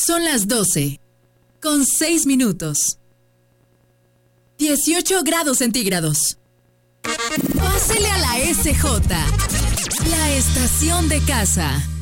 Son las 12, con 6 minutos. 18 grados centígrados. Pásele a la SJ, la estación de casa.